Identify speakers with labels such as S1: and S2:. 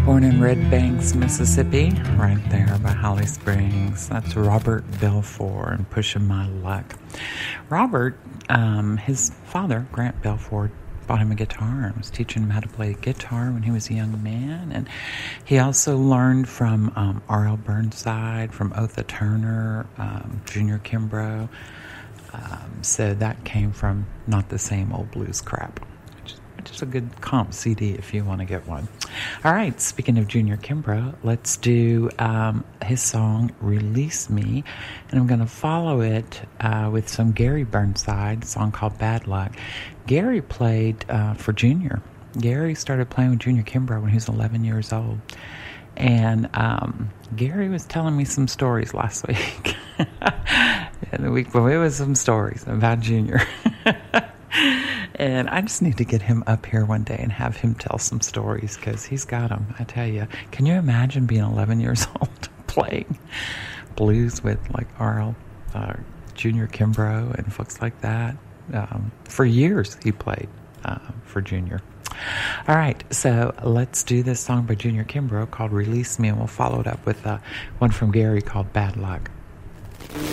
S1: Born in Red Banks, Mississippi, right there by Holly Springs. That's Robert Belfour and Pushing My Luck. Robert, his father, Grant Belfour, bought him a guitar and was teaching him how to play guitar when he was a young man. And he also learned from R.L. Burnside, from Otha Turner, Junior Kimbrough. So that came from Not the Same Old Blues Crap, which is a good comp CD if you want to get one. All right, speaking of Junior Kimbrough, let's do his song Release Me, and I'm going to follow it with some Gary Burnside, a song called Bad Luck. Gary played for Junior. Gary started playing with Junior Kimbrough when he was 11 years old. And Gary was telling me some stories last week. And the week before, it was some stories about Junior. And I just need to get him up here one day and have him tell some stories, because he's got them, I tell you. Can you imagine being 11 years old playing blues with like R.L. Junior Kimbrough and folks like that? For years he played for Junior. All right, so let's do this song by Junior Kimbrough called Release Me, and we'll follow it up with one from Gary called Bad Luck.